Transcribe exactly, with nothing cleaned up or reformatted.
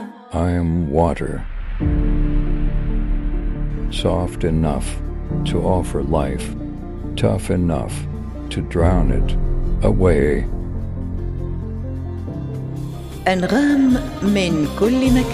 I am water, soft enough to offer life, tough enough to drown it away. أنغام من كل مكان.